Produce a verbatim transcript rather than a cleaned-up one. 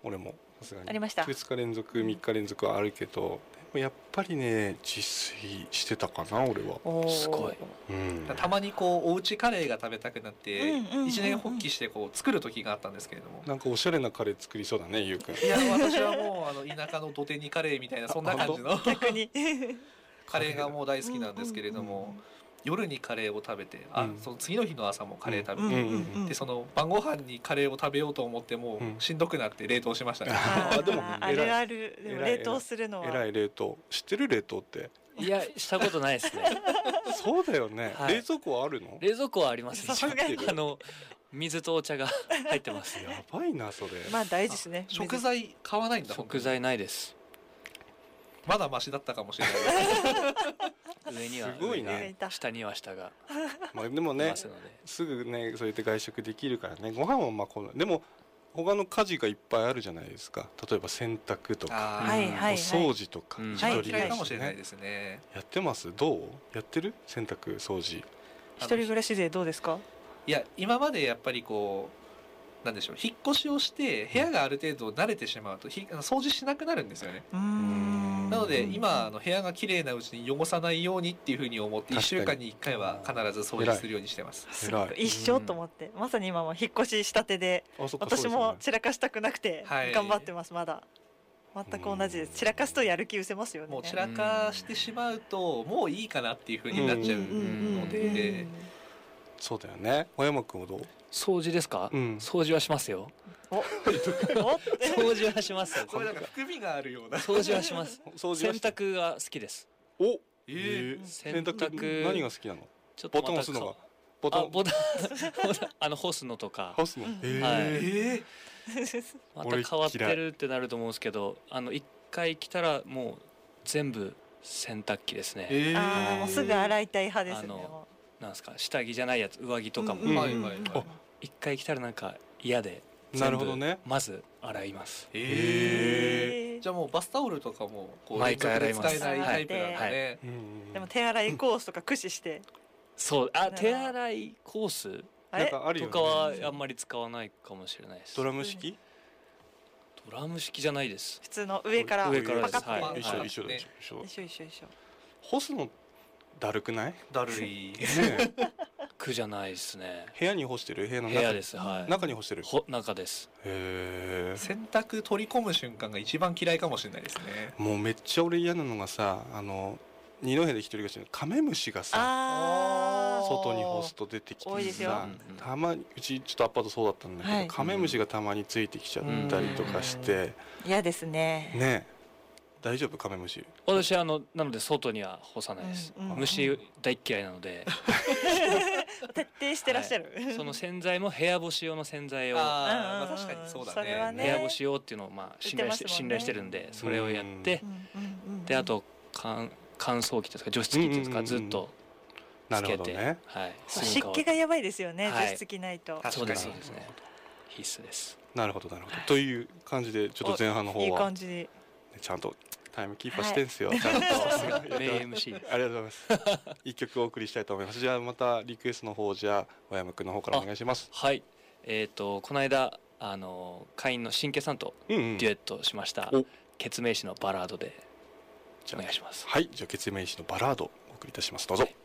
俺もさすがにありました。 ふつか連続みっか連続はあるけど、でもやっぱりね自炊してたかな俺は。 おーすごい。 うん、 たまにこうおうちカレーが食べたくなってうんうんうんうん一年発起してこう作る時があったんですけれども、 なんかおしゃれなカレー作りそうだねゆうくん。 いや私はもうあの田舎の土手にカレーみたいなそんな感じの逆にカレーがもう大好きなんですけれども、夜にカレーを食べて、あ、 うんその次の日の朝もカレー食べうんて、 うんうんでその晩ご飯にカレーを食べようと思ってもうんしんどくなって冷凍しましたね。 あでもあーあるある。でも偉い冷凍するのはえらい冷凍知ってる冷凍っていやしたことないですね。 そうだよね、 はい冷蔵庫はあるの？ 冷蔵庫はあります。 さすがにあの水とお茶が入ってます。 やばいなそれ。 まあ大事ですね。 食材買わないんだ。 食材ないです。 まだマシだったかもしれない。 上にはすごいね上が下には下がまあでもいねますので。 すぐねそうやって外食できるからね、ご飯はまあこのでも他の家事がいっぱいあるじゃないですか。例えば洗濯とか、 あーはいはいはい。 お掃除とか、 うん一一番人暮らし嫌いかもしれないねですね。 やってます？どうやってる？洗濯掃除。 一人暮らしでどうですか？ いや今までやっぱりこうなんでしょう、引っ越しをして部屋がある程度慣れてしまうとひあの掃除しなくなるんですよね。 うーん。 なので今あの部屋が綺麗なうちに汚さないようにっていうふうに思って確かにいっしゅうかんにいっかいは必ず掃除するようにしてます。 すごく偉い一緒と思って、まさに今も引っ越ししたてで、 あそっか私もそうですよね散らかしたくなくてはい頑張ってます。まだ全く同じです。散らかすとやる気失せますよね。 もう散らかしてしまうともういいかなっていうふうになっちゃううんうんうんのうんで、 そうだよね。小山君はどう？ 掃除ですか？ うん掃除はしますよ。 おお掃除はしますよ。 これなんか含みがあるような。 掃除はします。洗掃除はして濯が好きです。 おええーー洗洗濯濯何が好きなの？ ちょっとボタン押すのがかボタンあボタンボタンあの干すのとか干すの。 うんへはいーえーまた変わってるってなると思うんですけど、あの一回来たらもう全部洗濯機ですね。 えーああもうすぐ洗いたい派ですね。 あのもなんですか、下着じゃないやつ、上着とかもうんうんはいはいはい。 一回来たらなんか嫌でなるほどね全部まず洗います。 えうーへーじゃあもうバスタオルとかもこう毎回洗います連続で使えないタイプなんだはいね。 うんうんでも手洗いコースとか駆使してそう、あ、 なら手洗いコースあれなんかあるよね。 とかはあんまり使わないかもしれないです。 ドラム式？ ドラム式じゃないです。 普通の上から上からですパカッはい一緒一緒ね一緒一緒。 一緒一緒一緒。 干すのだるくない？ねだるい。 え苦じゃないですね。 部屋に干してる？部屋の中部屋です。はい。 中に干してる？ ほ中です。 へえ。 洗濯取り込む瞬間が一番嫌いかもしれないですね。 もうめっちゃ俺嫌なのがさ、あの二戸で一人暮らしのカメムシがさああ外に干すと出てきて多いですよさ、たまにうちちょっとアパートそうだったんだけど、 はいカメムシがたまについてきちゃったりとかして、 嫌ですね。 ねえ大丈夫カメムシ？ 私あのなので外には干さないです。 うんうんうん虫大っ嫌いなので、 徹底してらっしゃる。 その洗剤も部屋干し用の洗剤を部あー、 うんうんうんまあ確かにそうだそれはね。 ね屋干し用っていうのをまあ信頼して売ってますもんね信頼してるんで、それをやってうんうんうんであと乾乾燥機というか除湿機というかうんうんうんうんずっとなつけて、 るほどね。 はい。 そうすぐ乾く湿気がやばいですよね。 はい除湿機ないと。 確かにそうですそうですね。必須です。 なるほどなるほど。という感じでちょっと前半の方いいは感じに。 ちゃんとタイムキーパーしてんすよ。ちゃんとさすがメイン エムシーありがとうございます。一曲お送りしたいと思います。じゃあまたリクエストの方じゃあ小山くんの方からお願いします。 はい。えっとこの間あの会員の新家さんとうんうん。 デュエットしましたおケツメイシのバラードでじゃあお願いします。 はい、じゃあ決命師のバラードお送りいたします。どうぞ。 はい